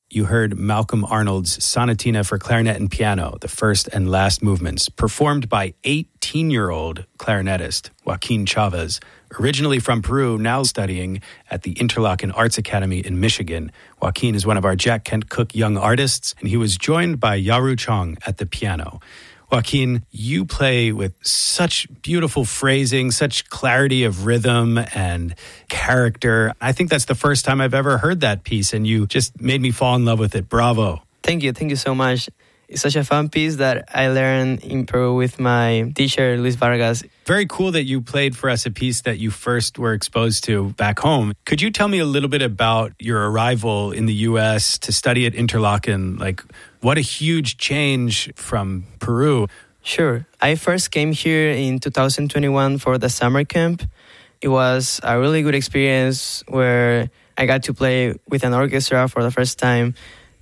you heard Malcolm Arnold's Sonatina for clarinet and piano, the first and last movements, performed by 18-year-old clarinetist Joaquin Chavez, originally from Peru, now studying at the Interlochen Arts Academy in Michigan. Joaquin is one of our Jack Kent Cooke Young Artists, and he was joined by Yaru Chong at the piano. Joaquin, you play with such beautiful phrasing, such clarity of rhythm and character. I think that's the first time I've ever heard that piece, and you just made me fall in love with it. Bravo. Thank you so much. It's such a fun piece that I learned in Peru with my teacher, Luis Vargas. Very cool that you played for us a piece that you first were exposed to back home. Could you tell me a little bit about your arrival in the U.S. to study at Interlochen? Like, what a huge change from Peru. Sure. I first came here in 2021 for the summer camp. It was a really good experience where I got to play with an orchestra for the first time,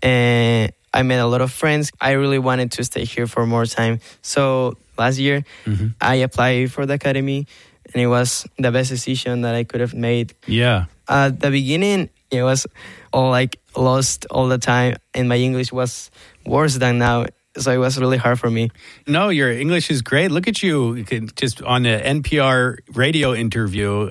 and I met a lot of friends. I really wanted to stay here for more time. So last year, I applied for the academy, and it was the best decision that I could have made. Yeah. At the beginning, it was all like lost all the time, and my English was worse than now. So it was really hard for me. No, your English is great. Look at you, just on an NPR radio interview.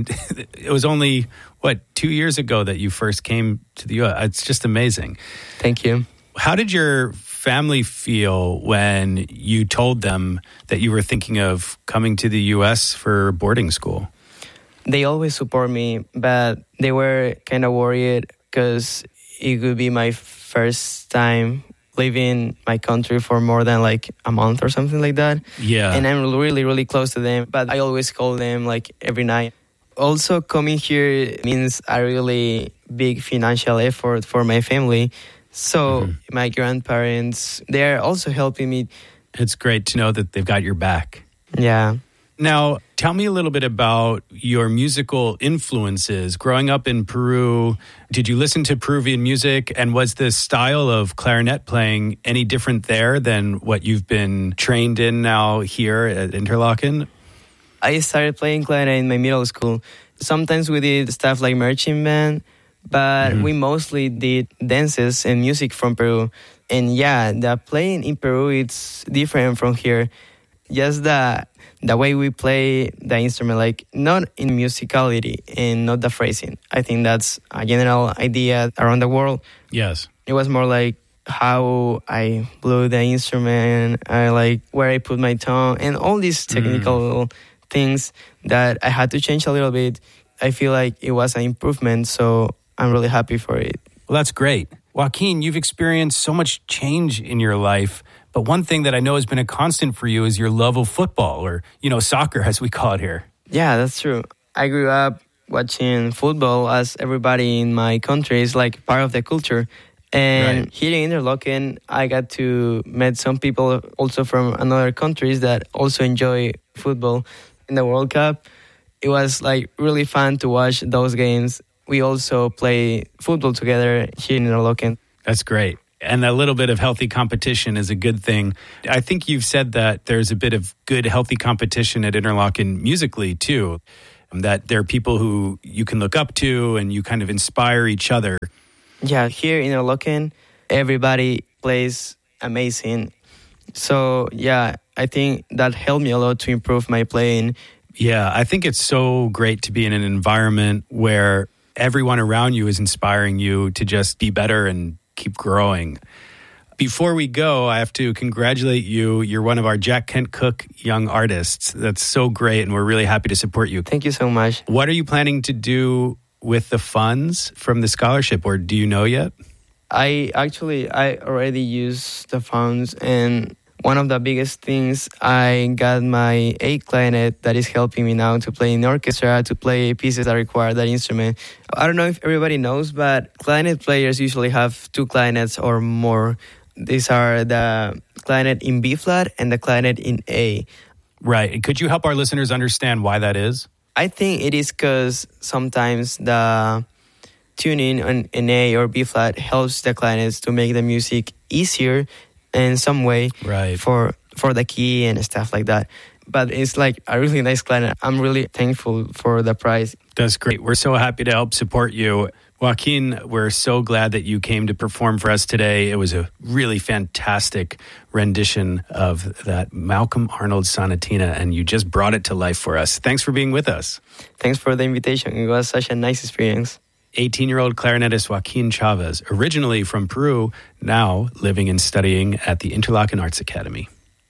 It was only, 2 years ago that you first came to the U.S. It's just amazing. Thank you. How did your family feel when you told them that you were thinking of coming to the U.S. for boarding school? They always support me, but they were kind of worried because it could be my first time leaving my country for more than like a month or something like that. Yeah. And I'm really, really close to them, but I always call them like every night. Also, coming here means a really big financial effort for my family. So my grandparents, they're also helping me. It's great to know that they've got your back. Yeah. Now, tell me a little bit about your musical influences. Growing up in Peru, did you listen to Peruvian music? And was the style of clarinet playing any different there than what you've been trained in now here at Interlochen? I started playing clarinet in my middle school. Sometimes we did stuff like marching band, but we mostly did dances and music from Peru. And yeah, the playing in Peru, it's different from here. Just the way we play the instrument, like not in musicality and not the phrasing. I think that's a general idea around the world. Yes. It was more like how I blew the instrument, I like where I put my tongue, and all these technical things that I had to change a little bit. I feel like it was an improvement, so I'm really happy for it. Well, that's great. Joaquin, you've experienced so much change in your life, but one thing that I know has been a constant for you is your love of football, or, soccer, as we call it here. Yeah, that's true. I grew up watching football, as everybody in my country is like part of the culture. And here in Interlochen, I got to meet some people also from other countries that also enjoy football. In the World Cup, it was like really fun to watch those games. We also play football together here in Interlochen. That's great. And a little bit of healthy competition is a good thing. I think you've said that there's a bit of good, healthy competition at Interlochen musically, too. That there are people who you can look up to and you kind of inspire each other. Yeah, here in Interlochen, everybody plays amazing. So, yeah, I think that helped me a lot to improve my playing. Yeah, I think it's so great to be in an environment where everyone around you is inspiring you to just be better and keep growing. Before we go, I have to congratulate you. You're one of our Jack Kent Cooke Young Artists. That's so great, and we're really happy to support you. Thank you so much. What are you planning to do with the funds from the scholarship, or do you know yet? I already used the funds, and one of the biggest things, I got my A clarinet that is helping me now to play in the orchestra, to play pieces that require that instrument. I don't know if everybody knows, but clarinet players usually have 2 clarinets or more. These are the clarinet in B flat and the clarinet in A. Right. Could you help our listeners understand why that is? I think it is because sometimes the tuning in A or B flat helps the clarinets to make the music easier in some way for the key and stuff like that. But it's like a really nice clarinet. I'm really thankful for the prize. That's great. We're so happy to help support you. Joaquin, we're so glad that you came to perform for us today. It was a really fantastic rendition of that Malcolm Arnold sonatina, and you just brought it to life for us. Thanks for being with us. Thanks for the invitation. It was such a nice experience. 18-year-old clarinetist Joaquin Chavez, originally from Peru, now living and studying at the Interlochen Arts Academy.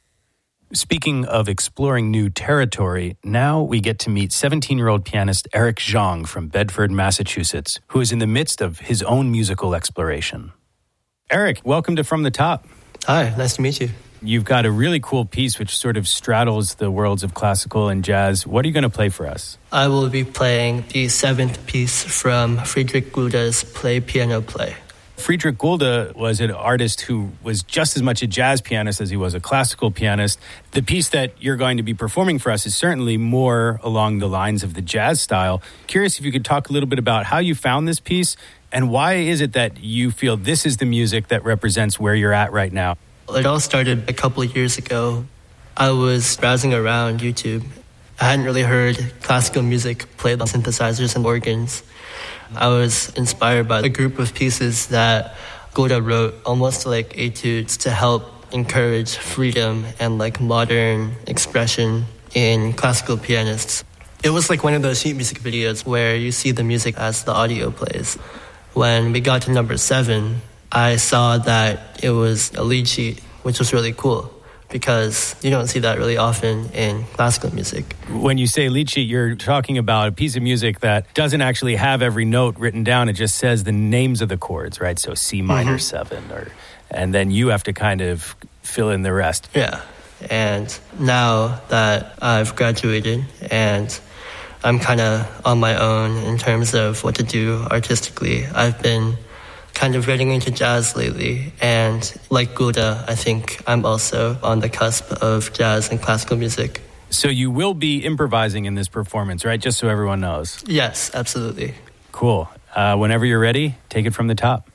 Speaking of exploring new territory, now we get to meet 17-year-old pianist Eric Zhang from Bedford, Massachusetts, who is in the midst of his own musical exploration. Eric, welcome to From the Top. Hi, nice to meet you. You've got a really cool piece which sort of straddles the worlds of classical and jazz. What are you going to play for us? I will be playing the 7th piece from Friedrich Gulda's Play Piano Play. Friedrich Gulda was an artist who was just as much a jazz pianist as he was a classical pianist. The piece that you're going to be performing for us is certainly more along the lines of the jazz style. Curious if you could talk a little bit about how you found this piece and why is it that you feel this is the music that represents where you're at right now? It all started a couple of years ago. I was browsing around YouTube. I hadn't really heard classical music played on synthesizers and organs. I was inspired by a group of pieces that Gulda wrote, almost like etudes, to help encourage freedom and like modern expression in classical pianists. It was like one of those sheet music videos where you see the music as the audio plays. When we got to number 7, I saw that it was a lead sheet, which was really cool, because you don't see that really often in classical music. When you say lead sheet, you're talking about a piece of music that doesn't actually have every note written down. It just says the names of the chords, right? So C minor 7, and then you have to kind of fill in the rest. Yeah, and now that I've graduated and I'm kind of on my own in terms of what to do artistically, I've been kind of getting into jazz lately, and like Gulda, I think I'm also on the cusp of jazz and classical music. So you will be improvising in this performance, right? Just so everyone knows. Yes, absolutely. Cool. Whenever you're ready, take it from the top.